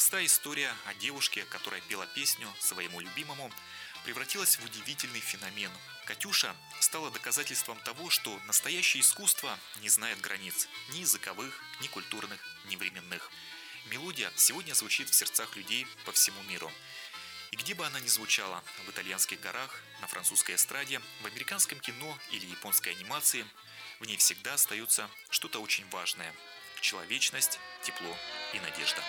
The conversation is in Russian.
Простая история о девушке, которая пела песню своему любимому, превратилась в удивительный феномен. Катюша стала доказательством того, что настоящее искусство не знает границ ни языковых, ни культурных, ни временных. Мелодия сегодня звучит в сердцах людей по всему миру. И где бы она ни звучала, в итальянских горах, на французской эстраде, в американском кино или японской анимации, в ней всегда остается что-то очень важное – человечность, тепло и надежда.